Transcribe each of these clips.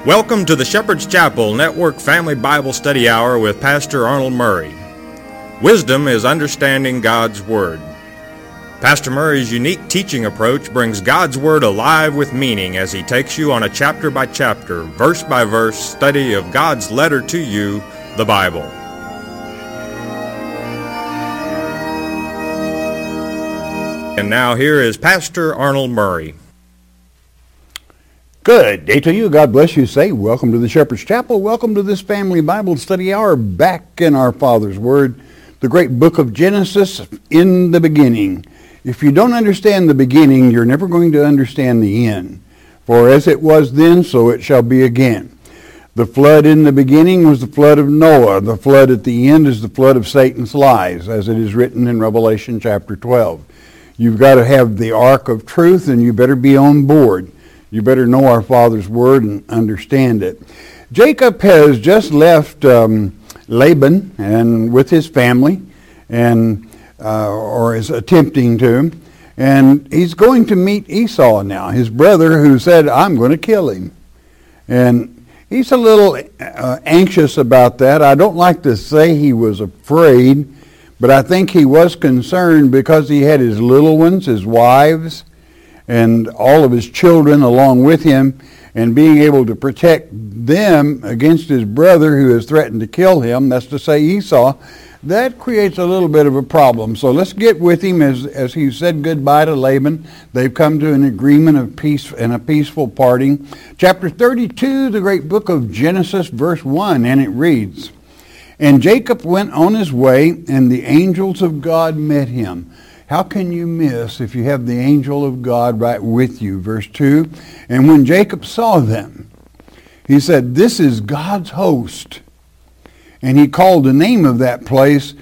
Welcome to the Shepherd's Chapel Network Family Bible Study Hour with Pastor Arnold Murray. Wisdom is understanding God's Word. Pastor Murray's unique teaching approach brings God's Word alive with meaning as he takes you on a chapter-by-chapter, verse-by-verse study of God's letter to you, the Bible. And now here is Pastor Arnold Murray. Good day to you. God bless you. Say, welcome to the Shepherd's Chapel. Welcome to this Family Bible Study Hour back in our Father's Word, the great book of Genesis, in the beginning. If you don't understand the beginning, you're never going to understand the end. For as it was then, so it shall be again. The flood in the beginning was the flood of Noah. The flood at the end is the flood of Satan's lies, as it is written in Revelation chapter 12. You've got to have the ark of truth, and you better be on board. You better know our Father's Word and understand it. Jacob has just left Laban and with his family, and or is attempting to, and he's going to meet Esau now, his brother, who said, "I'm going to kill him." And he's a little anxious about that. I don't like to say he was afraid, but I think he was concerned because he had his little ones, his wives, and all of his children along with him, and being able to protect them against his brother who has threatened to kill him, that's to say Esau, that creates a little bit of a problem. So let's get with him as he said goodbye to Laban. They've come to an agreement of peace and a peaceful parting. Chapter 32, the great book of Genesis, verse 1, and it reads, "And Jacob went on his way, and the angels of God met him." How can you miss if you have the angel of God right with you? Verse 2, "And when Jacob saw them, he said, 'This is God's host.' And he called the name of that place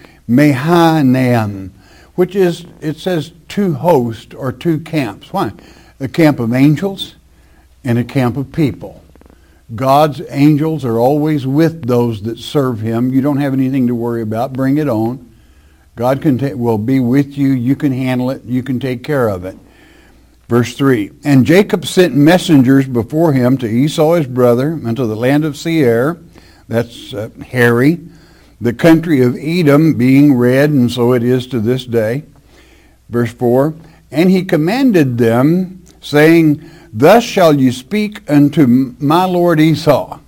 Mahanaim," which is, it says, two hosts or two camps. Why? A camp of angels and a camp of people. God's angels are always with those that serve him. You don't have anything to worry about. Bring it on. God will be with you. You can handle it. You can take care of it. Verse 3, "And Jacob sent messengers before him to Esau his brother unto the land of Seir," that's Harry, "the country of Edom, being red, and so it is to this day." Verse 4, "And he commanded them, saying, Thus shall you speak unto my lord Esau.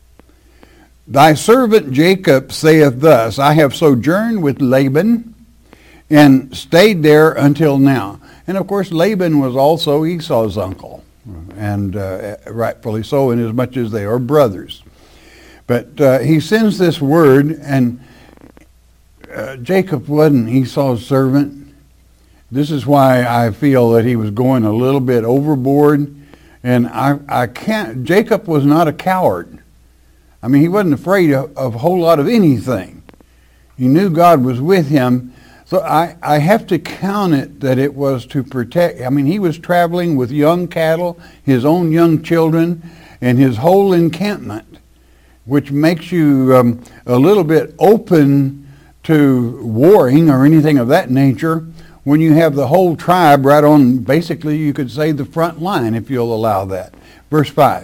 Thy servant Jacob saith thus, I have sojourned with Laban, and stayed there until now." And of course Laban was also Esau's uncle, and rightfully so, inasmuch as they are brothers. But he sends this word, and Jacob wasn't Esau's servant. This is why I feel that he was going a little bit overboard, and Jacob was not a coward. I mean, he wasn't afraid of a whole lot of anything. He knew God was with him. So I have to count it that it was to protect. I mean, he was traveling with young cattle, his own young children, and his whole encampment, which makes you a little bit open to warring or anything of that nature when you have the whole tribe right on, basically you could say, the front line, if you'll allow that. Verse 5.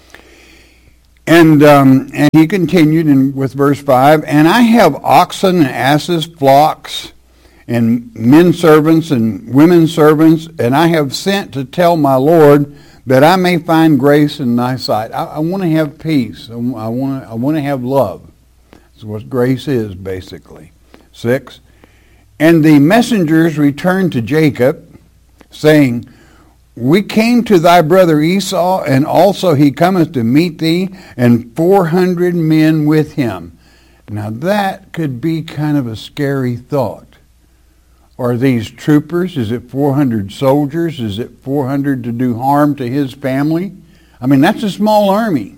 And he continued with verse 5, "And I have oxen and asses, flocks, and men servants and women servants, and I have sent to tell my Lord that I may find grace in thy sight." I want to have peace. I want to have love. That's what grace is, basically. 6, "And the messengers returned to Jacob, saying, We came to thy brother Esau, and also he cometh to meet thee, and 400 men with him." Now that could be kind of a scary thought. Are these troopers? Is it 400 soldiers? Is it 400 to do harm to his family? I mean, that's a small army.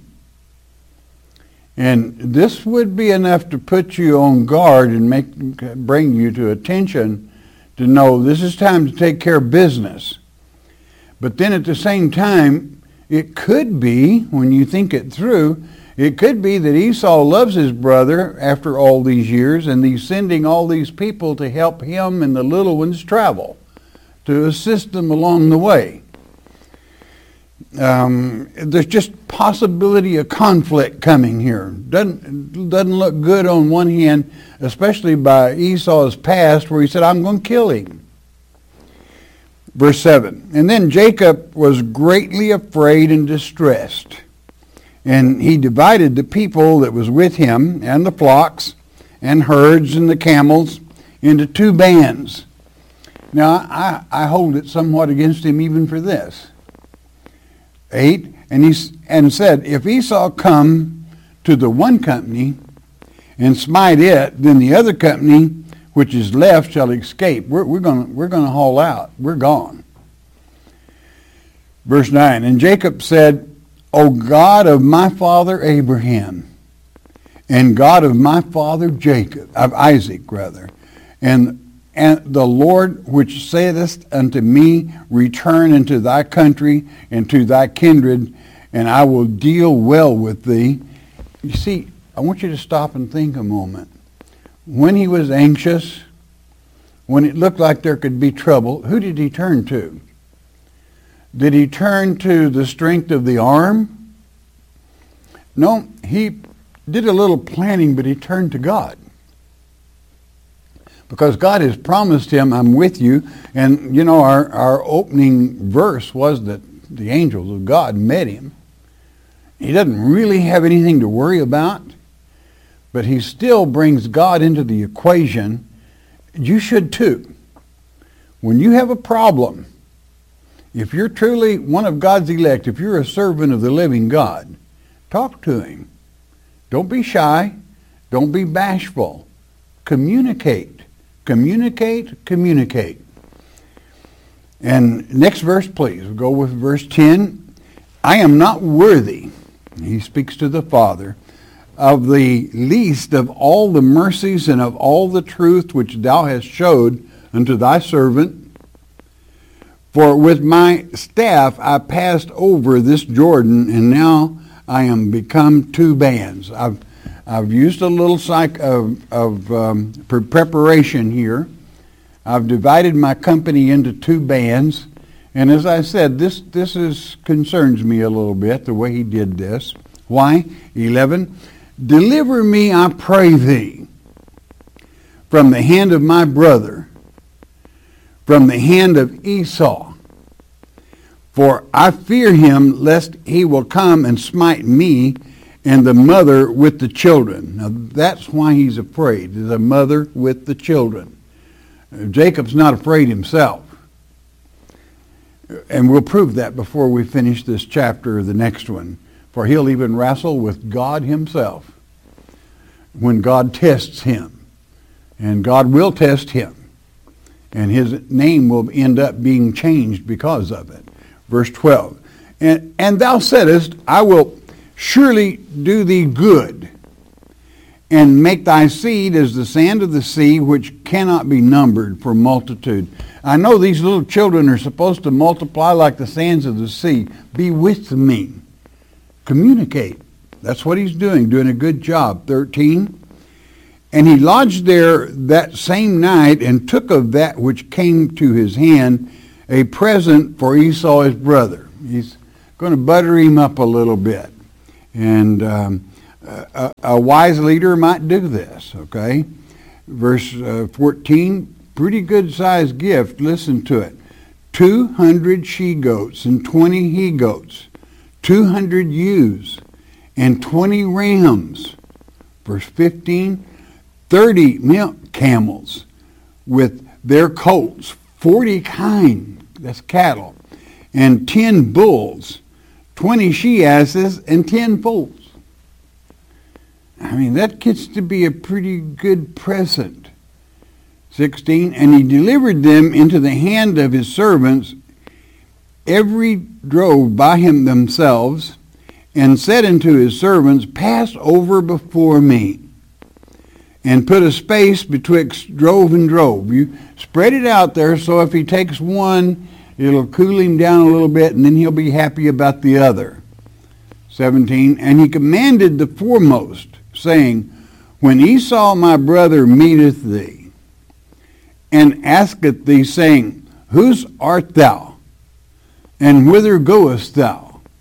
And this would be enough to put you on guard and bring you to attention to know this is time to take care of business. But then at the same time, it could be, when you think it through, it could be that Esau loves his brother after all these years, and he's sending all these people to help him and the little ones travel, to assist them along the way. there's just possibility of conflict coming here. Doesn't look good on one hand, especially by Esau's past, where he said, I'm going to kill him. Verse 7, and then Jacob was greatly afraid and distressed, and he divided the people that was with him, and the flocks, and herds, and the camels, into 2 bands. Now, I hold it somewhat against him even for this. 8, and said, if Esau come to the one company and smite it, then the other company which is left shall escape. We're going to haul out. We're gone. Verse 9, and Jacob said, O God of my father Abraham, and God of my father Isaac, and the Lord which saidest unto me, return into thy country and to thy kindred, and I will deal well with thee. You see, I want you to stop and think a moment. When he was anxious, when it looked like there could be trouble, who did he turn to? Did he turn to the strength of the arm? No, he did a little planning, but he turned to God. Because God has promised him, I'm with you. And, you know, our opening verse was that the angels of God met him. He doesn't really have anything to worry about, but he still brings God into the equation. You should too. When you have a problem, if you're truly one of God's elect, if you're a servant of the living God, talk to him. Don't be shy. Don't be bashful. Communicate. Communicate, communicate. And next verse, please. We'll go with verse 10. I am not worthy, he speaks to the Father, of the least of all the mercies and of all the truth which thou hast showed unto thy servant. For with my staff I passed over this Jordan, and now I am become 2 bands. I've used a little preparation here. I've divided my company into 2 bands. And as I said, this concerns me a little bit, the way he did this. Why? 11, deliver me, I pray thee, from the hand of my brother, from the hand of Esau. For I fear him, lest he will come and smite me and the mother with the children. Now that's why he's afraid, the mother with the children. Jacob's not afraid himself. And we'll prove that before we finish this chapter or the next one. For he'll even wrestle with God himself when God tests him. And God will test him. And his name will end up being changed because of it. Verse 12. And thou saidest, I will surely do thee good, and make thy seed as the sand of the sea, which cannot be numbered for multitude. I know these little children are supposed to multiply like the sands of the sea. Be with me. Communicate. That's what he's doing a good job. 13. And he lodged there that same night, and took of that which came to his hand a present for Esau his brother. He's going to butter him up a little bit. And a wise leader might do this, okay? Verse 14, pretty good sized gift. Listen to it. 200 she-goats and 20 he-goats, 200 ewes and 20 rams. Verse 15, 30 milk camels with their colts, 40 kine, that's cattle, and 10 bulls, 20 she-asses, and 10 foals. I mean, that gets to be a pretty good present. 16, and he delivered them into the hand of his servants, every drove by him themselves, and said unto his servants, pass over before me, and put a space betwixt drove and drove. You spread it out there, so if he takes one, it'll cool him down a little bit, and then he'll be happy about the other. 17, and he commanded the foremost, saying, when Esau my brother meeteth thee, and asketh thee, saying, whose art thou, and whither goest thou?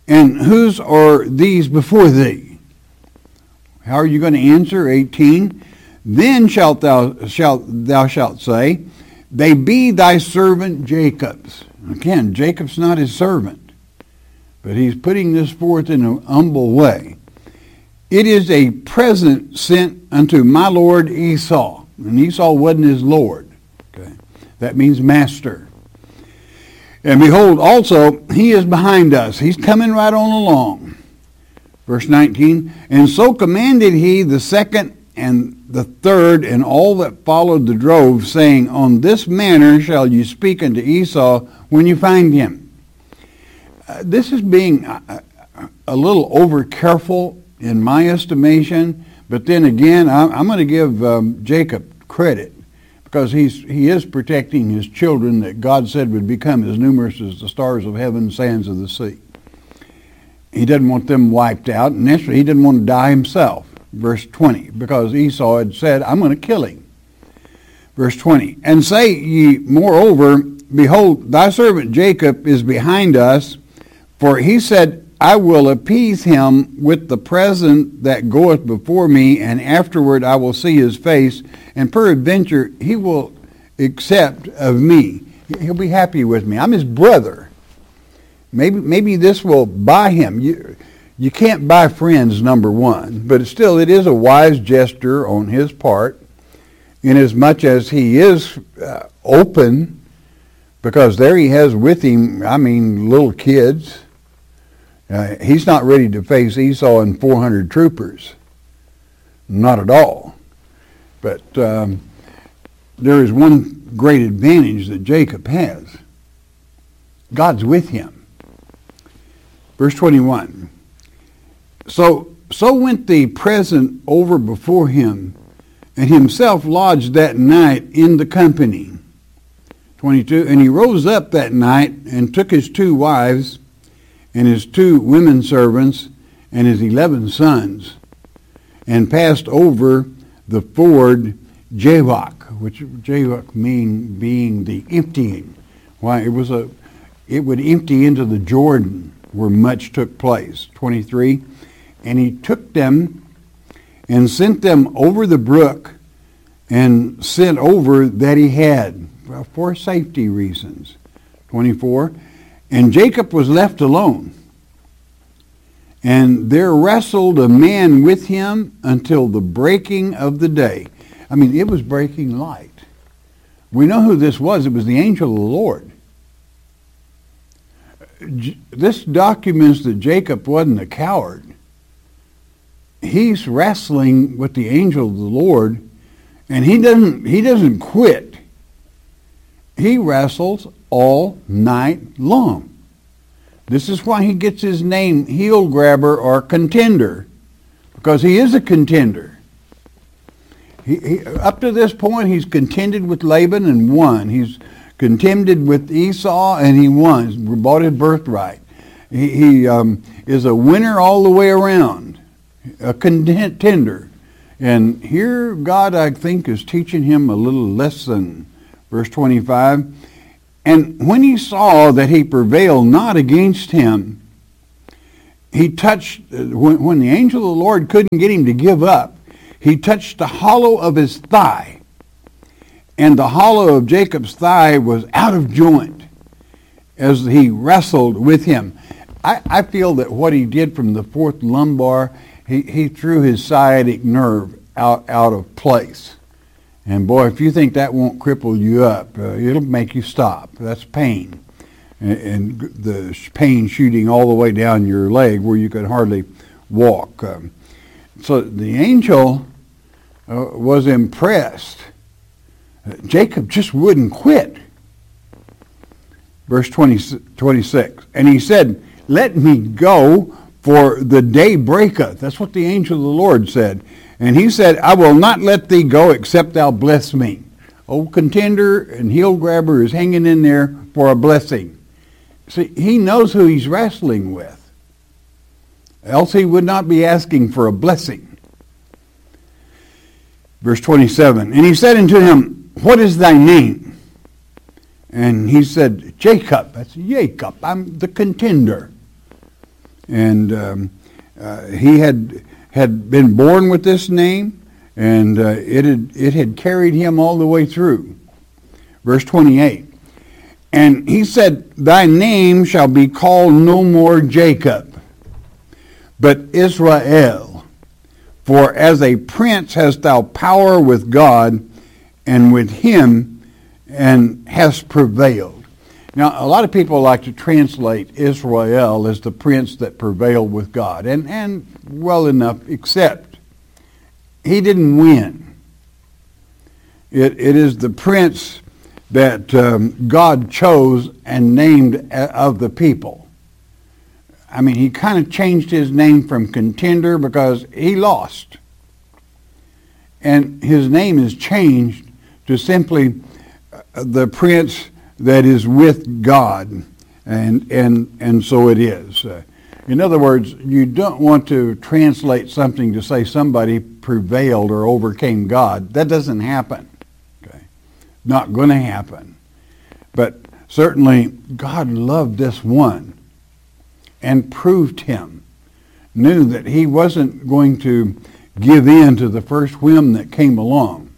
And whose are these before thee? How are you going to answer? 18. Then thou shalt say, they be thy servant Jacob's. Again, Jacob's not his servant, but he's putting this forth in an humble way. It is a present sent unto my lord Esau. And Esau wasn't his lord. Okay, that means master. And behold, also, he is behind us. He's coming right on along. Verse 19, and so commanded he the second and the third and all that followed the drove, saying, on this manner shall you speak unto Esau when you find him. This is being a little over careful in my estimation, but then again, I'm going to give Jacob credit, because he is protecting his children that God said would become as numerous as the stars of heaven, sands of the sea. He doesn't want them wiped out, and naturally he didn't want to die himself. Verse 20, because Esau had said, I'm going to kill him. Verse 20, and say ye moreover, behold, thy servant Jacob is behind us, for he said, I will appease him with the present that goeth before me, and afterward I will see his face, and peradventure he will accept of me. He'll be happy with me. I'm his brother. Maybe this will buy him. You can't buy friends, number one, but still it is a wise gesture on his part, inasmuch as he is open, because there he has with him, little kids. He's not ready to face Esau and 400 troopers. Not at all. But there is one great advantage that Jacob has. God's with him. Verse 21. So went the present over before him, and himself lodged that night in the company. 22. And he rose up that night and took his 2 wives and his 2 women servants and his 11 sons, and passed over the ford Jabbok, which Jabbok being the emptying. Why, it would empty into the Jordan where much took place. 23. And he took them and sent them over the brook, and sent over that he had, for safety reasons. 24. And Jacob was left alone, and there wrestled a man with him until the breaking of the day. It was breaking light. We know who this was. It was the angel of the Lord. This documents that Jacob wasn't a coward. He's wrestling with the angel of the Lord, and he doesn't quit. He wrestles all night long. This is why he gets his name, heel grabber or contender, because he is a contender. He up to this point, he's contended with Laban and won. He's contended with Esau and he won. He's bought his birthright. He is a winner all the way around. A contender. And here God, I think, is teaching him a little lesson. Verse 25. And when he saw that he prevailed not against him, he touched, when the angel of the Lord couldn't get him to give up, he touched the hollow of his thigh. And the hollow of Jacob's thigh was out of joint as he wrestled with him. I feel that what he did from the 4th lumbar, he threw his sciatic nerve out of place. And boy, if you think that won't cripple you up, it'll make you stop. That's pain. And the pain shooting all the way down your leg where you could hardly walk. So the angel was impressed. Jacob just wouldn't quit. Verse 26. And he said, let me go, for the day breaketh. That's what the angel of the Lord said. And he said, I will not let thee go except thou bless me. Old contender and heel grabber is hanging in there for a blessing. See, he knows who he's wrestling with. Else he would not be asking for a blessing. Verse 27. And he said unto him, what is thy name? And he said, Jacob. That's Jacob. I'm the contender. And he had been born with this name, and it had carried him all the way through. Verse 28. And he said, thy name shall be called no more Jacob, but Israel. For as a prince hast thou power with God and with him, and hast prevailed. Now, a lot of people like to translate Israel as the prince that prevailed with God. And well enough, except he didn't win. It is the prince that God chose and named of the people. I mean, he kind of changed his name from contender because he lost. And his name is changed to simply the prince that is with God. And so it is. In other words, you don't want to translate something to say somebody prevailed or overcame God. That doesn't happen. Not going to happen. But certainly God loved this one and proved him, knew that he wasn't going to give in to the first whim that came along.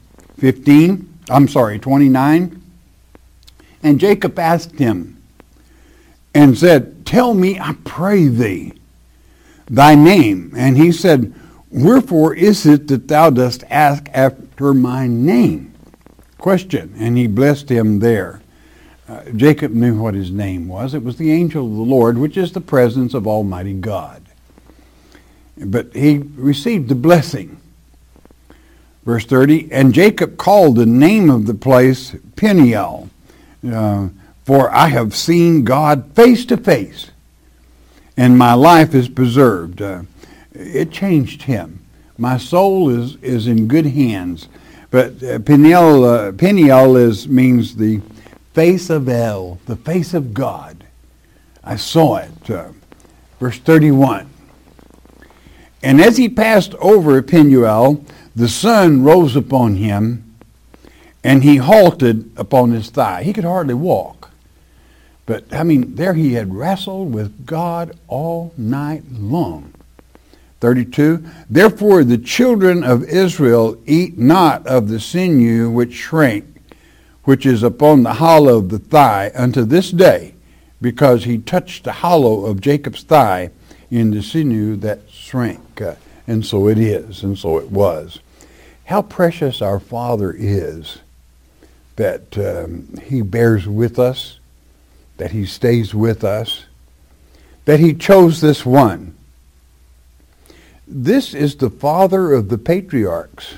29. And Jacob asked him and said, tell me, I pray thee, thy name. And he said, wherefore is it that thou dost ask after my name? Question. And he blessed him there. Jacob knew what his name was. It was the angel of the Lord, which is the presence of Almighty God. But he received the blessing. Verse 30, and Jacob called the name of the place Peniel, for I have seen God face to face, and my life is preserved. It changed him. My soul is in good hands. But Peniel means the face of El, the face of God. I saw it. Verse 31. And as he passed over Peniel, the sun rose upon him, and he halted upon his thigh. He could hardly walk. But, there he had wrestled with God all night long. 32, therefore the children of Israel eat not of the sinew which shrank, which is upon the hollow of the thigh unto this day, because he touched the hollow of Jacob's thigh in the sinew that shrank. And so it is, and so it was. How precious our Father is, that he bears with us, that he stays with us, that he chose this one. This is the father of the patriarchs.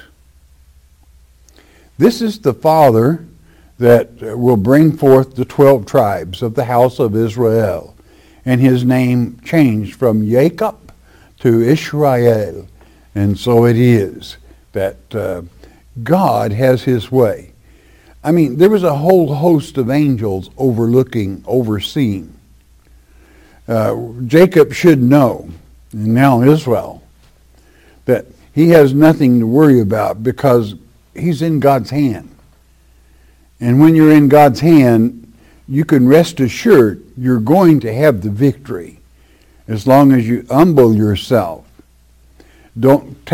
This is the father that will bring forth the 12 tribes of the house of Israel. And his name changed from Jacob to Israel. And so it is that God has his way. There was a whole host of angels overseeing. Jacob should know, and now Israel, that he has nothing to worry about because he's in God's hand. And when you're in God's hand, you can rest assured you're going to have the victory as long as you humble yourself. Don't